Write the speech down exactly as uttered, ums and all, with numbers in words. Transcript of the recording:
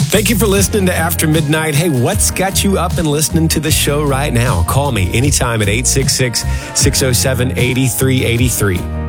Thank you for listening to After Midnight. Hey, what's got you up and listening to the show right now? Call me anytime at eight six six, six oh seven, eight three eight three.